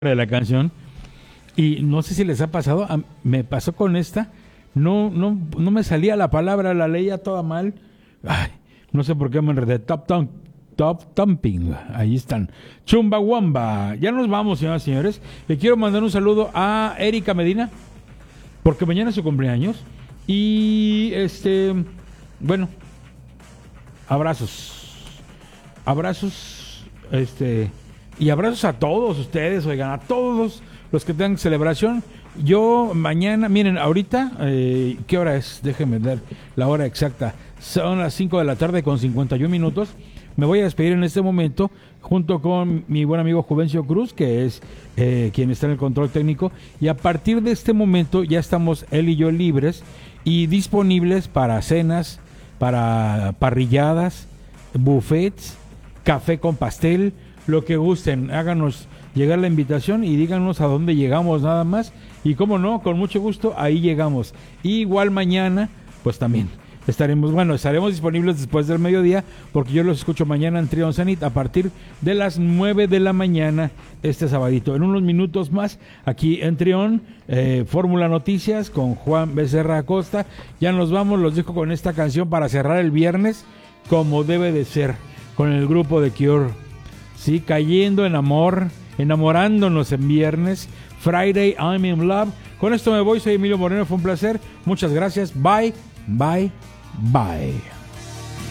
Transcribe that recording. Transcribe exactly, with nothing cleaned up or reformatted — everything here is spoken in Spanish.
de la canción. Y no sé si les ha pasado, a- me pasó con esta, no, no, no me salía la palabra, la leía toda mal. Ay, no sé por qué me enredé. Top, Tom- top Thumping, ahí están. Chumbawamba. Ya nos vamos, señoras y señores. Le quiero mandar un saludo a Erika Medina, porque mañana es su cumpleaños. Y este, bueno, abrazos. Abrazos, este, y abrazos a todos ustedes, oigan, a todos los que tengan celebración. Yo mañana, miren, ahorita, eh, ¿qué hora es? Déjenme ver la hora exacta. Son las cinco de la tarde con cincuenta y un minutos. Me voy a despedir en este momento junto con mi buen amigo Juvencio Cruz, que es eh, quien está en el control técnico. Y a partir de este momento ya estamos él y yo libres y disponibles para cenas, para parrilladas, buffets, café con pastel, lo que gusten. Háganos llegar la invitación y díganos a dónde llegamos nada más. Y cómo no, con mucho gusto, ahí llegamos. Y igual mañana, pues también estaremos, bueno, estaremos disponibles después del mediodía, porque yo los escucho mañana en Trion Zenit a partir de las nueve de la mañana este sabadito. En unos minutos más, aquí en Trion, eh, Fórmula Noticias con Juan Becerra Acosta. Ya nos vamos, los dejo con esta canción para cerrar el viernes, como debe de ser, con el grupo de Cure. Sí, cayendo en amor, enamorándonos en viernes. Friday, I'm in love. Con esto me voy, soy Emilio Moreno, fue un placer. Muchas gracias. Bye, bye, bye.